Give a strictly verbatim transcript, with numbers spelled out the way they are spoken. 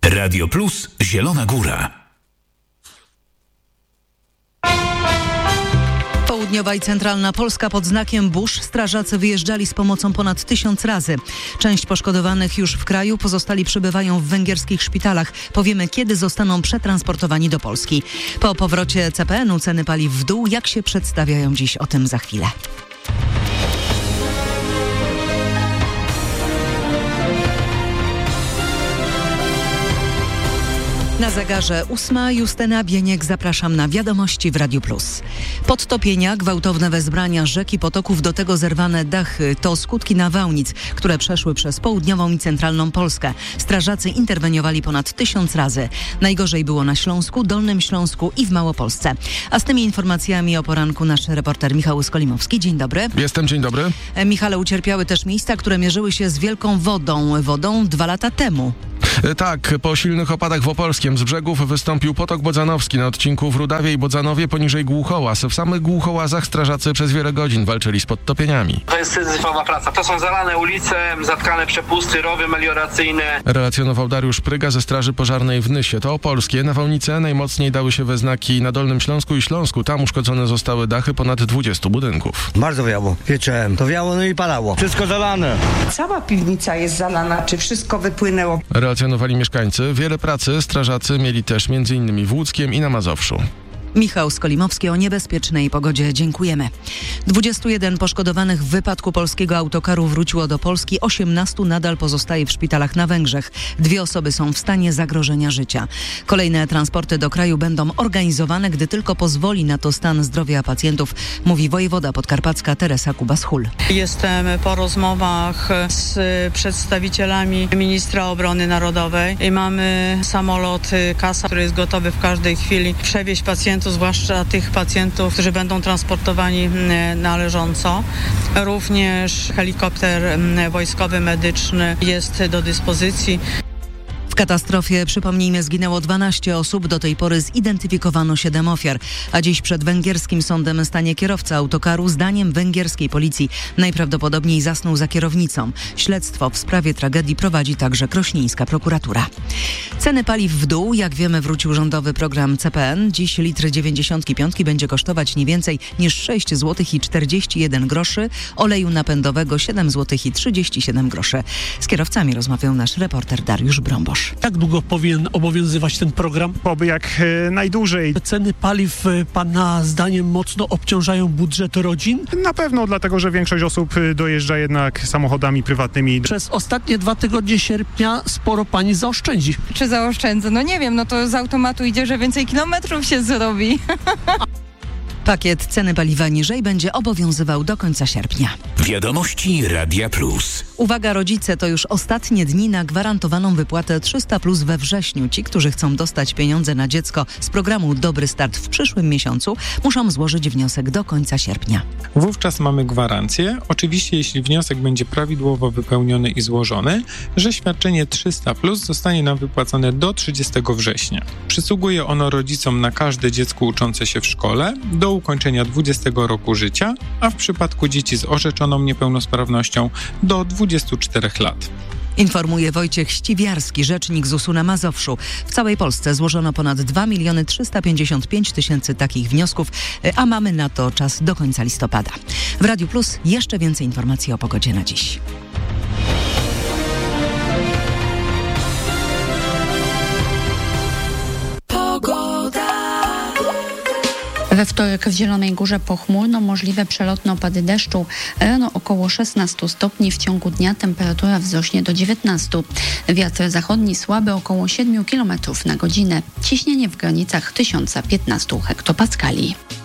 Radio Plus Zielona Góra. Południowa i centralna Polska pod znakiem burz. Strażacy wyjeżdżali z pomocą ponad tysiąc razy. Część poszkodowanych już w kraju, pozostali przebywają w węgierskich szpitalach. Powiemy, kiedy zostaną przetransportowani do Polski. Po powrocie C P N u ceny paliw w dół. Jak się przedstawiają dziś? O tym za chwilę. Na zegarze ósma. Justyna Bieniek, zapraszam na wiadomości w Radiu Plus. Podtopienia, gwałtowne wezbrania rzek i potoków, do tego zerwane dachy to skutki nawałnic, które przeszły przez południową i centralną Polskę. Strażacy interweniowali ponad tysiąc razy. Najgorzej było na Śląsku, Dolnym Śląsku i w Małopolsce. A z tymi informacjami o poranku nasz reporter Michał Skolimowski. Dzień dobry. Jestem, dzień dobry. Michale, ucierpiały też miejsca, które mierzyły się z wielką wodą. Wodą dwa lata temu. Tak, po silnych opadach w Opolskiem z brzegów wystąpił potok bodzanowski na odcinku w Rudawie i Bodzanowie poniżej Głuchołaz. W samych Głuchołazach strażacy przez wiele godzin walczyli z podtopieniami. To jest syzyfowa praca. To są zalane ulice, zatkane przepusty, rowy melioracyjne. Relacjonował Dariusz Pryga ze Straży Pożarnej w Nysie. To opolskie. Nawałnice najmocniej dały się we znaki na Dolnym Śląsku i Śląsku. Tam uszkodzone zostały dachy ponad dwudziestu budynków. Bardzo wiało. Wieczorem. To wiało, no i palało. Wszystko zalane. Cała piwnica jest zalana. Czy wszystko wypłynęło? Relacjonowali mieszkańcy. Wiele pracy strażacy mieli też między innymi w Łódzkiem i na Mazowszu. Michał Skolimowski, o niebezpiecznej pogodzie dziękujemy. dwudziestu jeden poszkodowanych w wypadku polskiego autokaru wróciło do Polski. osiemnastu nadal pozostaje w szpitalach na Węgrzech. Dwie osoby są w stanie zagrożenia życia. Kolejne transporty do kraju będą organizowane, gdy tylko pozwoli na to stan zdrowia pacjentów, mówi wojewoda podkarpacka Teresa Kubas-Hul. Jestem po rozmowach z przedstawicielami ministra obrony narodowej i mamy samolot Kasa, który jest gotowy w każdej chwili przewieźć pacjentów, zwłaszcza tych pacjentów, którzy będą transportowani należąco. Również helikopter wojskowy medyczny jest do dyspozycji. W katastrofie, przypomnijmy, zginęło dwanaście osób. Do tej pory zidentyfikowano siedem ofiar. A dziś przed węgierskim sądem stanie kierowca autokaru. Zdaniem węgierskiej policji najprawdopodobniej zasnął za kierownicą. Śledztwo w sprawie tragedii prowadzi także krośnieńska prokuratura. Ceny paliw w dół. Jak wiemy, wrócił rządowy program C P N. Dziś litr dziewięćdziesiątki piątki będzie kosztować nie więcej niż sześć złotych i czterdzieści jeden groszy. Oleju napędowego siedem złotych i trzydzieści siedem groszy. Z kierowcami rozmawiał nasz reporter Dariusz Brąbosz. Jak długo powinien obowiązywać ten program? Oby jak e, najdłużej. Ceny paliw e, pana zdaniem mocno obciążają budżet rodzin? Na pewno, dlatego że większość osób dojeżdża jednak samochodami prywatnymi. Przez ostatnie dwa tygodnie sierpnia sporo pani zaoszczędzi. Czy zaoszczędzę? No nie wiem, no to z automatu idzie, że więcej kilometrów się zrobi. Pakiet ceny paliwa niżej będzie obowiązywał do końca sierpnia. Wiadomości Radia Plus. Uwaga, rodzice, to już ostatnie dni na gwarantowaną wypłatę trzysta plus we wrześniu. Ci, którzy chcą dostać pieniądze na dziecko z programu Dobry Start w przyszłym miesiącu, muszą złożyć wniosek do końca sierpnia. Wówczas mamy gwarancję, oczywiście jeśli wniosek będzie prawidłowo wypełniony i złożony, że świadczenie trzysta plus zostanie nam wypłacone do trzydziestego września. Przysługuje ono rodzicom na każde dziecko uczące się w szkole do ukończenia dwudziestego roku życia, a w przypadku dzieci z orzeczoną niepełnosprawnością do dwudziestu czterech lat. Informuje Wojciech Ściwiarski, rzecznik Z U S u na Mazowszu. W całej Polsce złożono ponad dwa miliony trzysta pięćdziesiąt pięć tysięcy takich wniosków, a mamy na to czas do końca listopada. W Radiu Plus jeszcze więcej informacji o pogodzie na dziś. We wtorek w Zielonej Górze pochmurno, możliwe przelotne opady deszczu. Rano około szesnaście stopni, w ciągu dnia temperatura wzrośnie do dziewiętnastu. Wiatr zachodni słaby, około siedem kilometrów na godzinę. Ciśnienie w granicach tysiąc piętnaście hektopaskali.